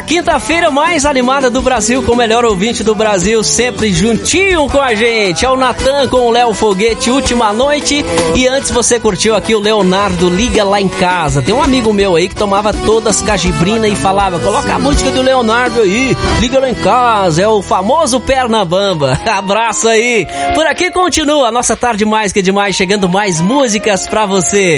quinta-feira mais animada do Brasil, com o melhor ouvinte do Brasil, sempre juntinho com a gente. É o Natan com o Léo Foguete, Última Noite. E antes você curtiu aqui o Leonardo, Liga Lá em Casa. Tem um amigo meu aí que tomava todas cajibrina e falava: coloca a música do Leonardo aí, Liga Lá em Casa. É o famoso Perna Bamba. Abraço aí. Por aqui continua a nossa tarde mais que demais, chegando mais músicas pra você.